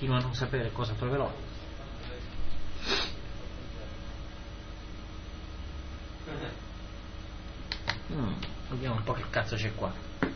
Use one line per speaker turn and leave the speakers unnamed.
continuo a non sapere cosa troverò. Vediamo un po' che cazzo c'è qua.